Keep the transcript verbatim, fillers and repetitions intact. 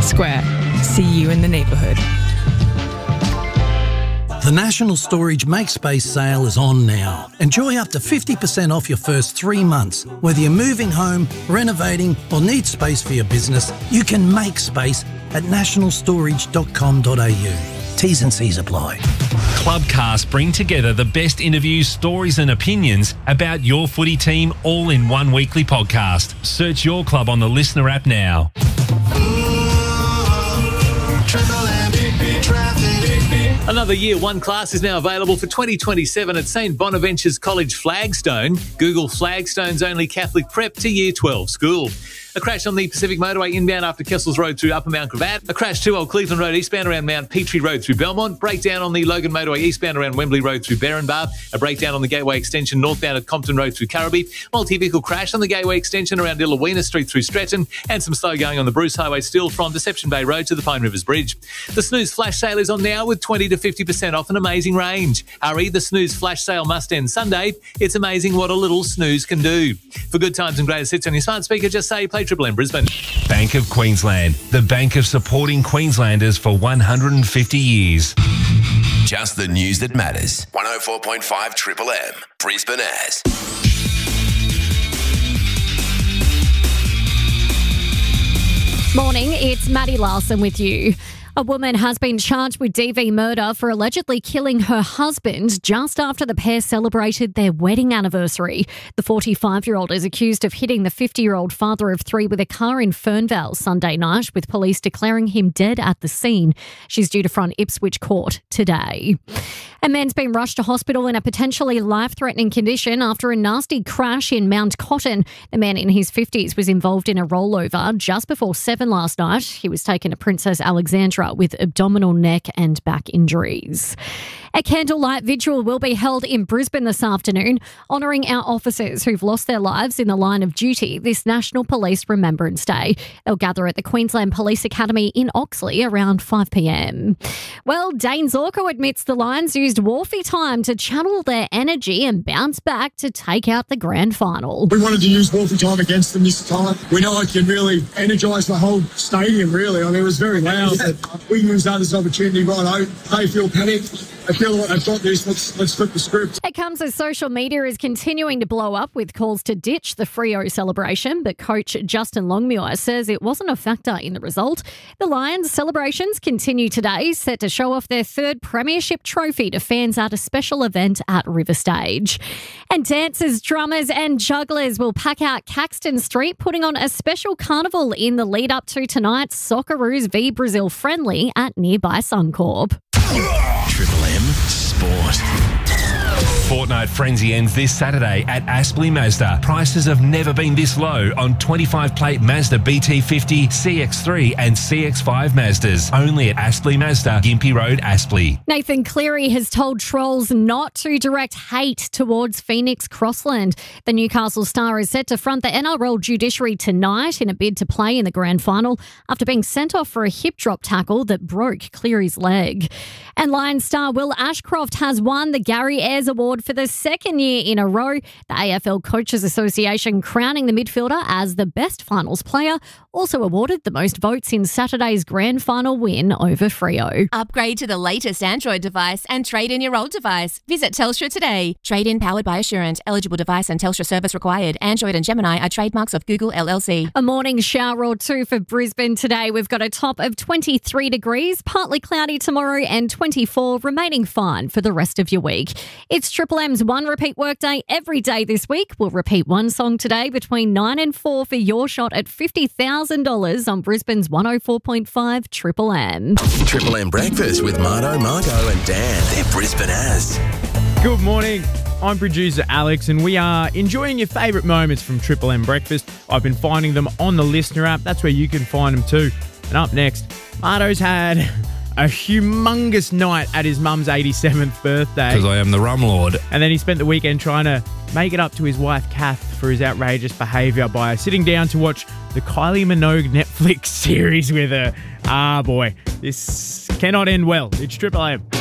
Square. See you in the neighbourhood. The National Storage Make Space sale is on now. Enjoy up to fifty percent off your first three months. Whether you're moving home, renovating or need space for your business, you can make space at national storage dot com dot a u. T's and C's apply. Clubcast bring together the best interviews, stories and opinions about your footy team all in one weekly podcast. Search your club on the Listener app now. Another Year One class is now available for twenty twenty-seven at Saint Bonaventure's College Flagstone. Google Flagstone's only Catholic prep to Year twelve school. A crash on the Pacific Motorway inbound after Kessels Road through Upper Mount Gravatt. A crash to Old Cleveland Road eastbound around Mount Petrie Road through Belmont. Breakdown on the Logan Motorway eastbound around Wembley Road through Berrinbar. A breakdown on the Gateway Extension northbound at Compton Road through Currabee. Multi-vehicle crash on the Gateway Extension around Illawina Street through Stretton. And some slow going on the Bruce Highway still from Deception Bay Road to the Pine Rivers Bridge. The Snooze Flash Sale is on now with twenty to fifty percent off an amazing range. Hurry, the Snooze Flash Sale must end Sunday. It's amazing what a little snooze can do. For good times and greatest hits on your smart speaker, just say play Triple M Brisbane. Bank of Queensland, the bank of supporting Queenslanders for one hundred fifty years. Just the news that matters. one oh four point five Triple M, Brisbane as. Morning, it's Maddie Larson with you. A woman has been charged with D V murder for allegedly killing her husband just after the pair celebrated their wedding anniversary. The forty-five-year-old is accused of hitting the fifty-year-old father of three with a car in Fernvale Sunday night, with police declaring him dead at the scene. She's due to front Ipswich Court today. A man's been rushed to hospital in a potentially life-threatening condition after a nasty crash in Mount Cotton. The man in his fifties was involved in a rollover just before seven last night. He was taken to Princess Alexandra with abdominal, neck and back injuries. A candlelight vigil will be held in Brisbane this afternoon, honouring our officers who've lost their lives in the line of duty this National Police Remembrance Day. They'll gather at the Queensland Police Academy in Oxley around five p m. Well, Dane Zorko admits the Lions used Wharfie time to channel their energy and bounce back to take out the grand final. We wanted to use Wharfie time against them this time. We know it can really energise the whole stadium, really. I mean, it was very loud. Yeah. We used that as an opportunity, right? They feel panicked. I feel like I've got this. Let's, let's flip the script. It comes as social media is continuing to blow up with calls to ditch the Freo celebration, but coach Justin Longmuir says it wasn't a factor in the result. The Lions' celebrations continue today, set to show off their third premiership trophy to fans at a special event at River Stage. And dancers, drummers and jugglers will pack out Caxton Street, putting on a special carnival in the lead up to tonight's Socceroos v Brazil friendly at nearby Suncorp. Triple M Sport. Fortnight Frenzy ends this Saturday at Aspley Mazda. Prices have never been this low on twenty-five plate Mazda B T fifty, C X three and C X five Mazdas. Only at Aspley Mazda, Gympie Road, Aspley. Nathan Cleary has told trolls not to direct hate towards Phoenix Crossland. The Newcastle star is set to front the N R L judiciary tonight in a bid to play in the grand final after being sent off for a hip drop tackle that broke Cleary's leg. And Lions star Will Ashcroft has won the Gary Ayres Award for the second year in a row. The A F L Coaches Association crowning the midfielder as the best finals player, also awarded the most votes in Saturday's grand final win over Freo. Upgrade to the latest Android device and trade in your old device. Visit Telstra today. Trade in powered by Assurant. Eligible device and Telstra service required. Android and Gemini are trademarks of Google L L C. A morning shower or two for Brisbane today. We've got a top of twenty-three degrees, partly cloudy tomorrow and twenty-four, remaining fine for the rest of your week. It's Triple M's one repeat workday every day this week. We'll repeat one song today between nine and four for your shot at fifty thousand dollars on Brisbane's one oh four point five Triple M. Triple M Breakfast with Marto, Margo and Dan. They're Brisbane as. Good morning. I'm producer Alex and we are enjoying your favourite moments from Triple M Breakfast. I've been finding them on the Listener app. That's where you can find them too. And up next, Marto's had a humongous night at his mum's eighty-seventh birthday. Because I am the rum lord. And then he spent the weekend trying to make it up to his wife Kath for his outrageous behaviour by sitting down to watch the Kylie Minogue Netflix series with her. Ah, boy, this cannot end well. It's Triple M.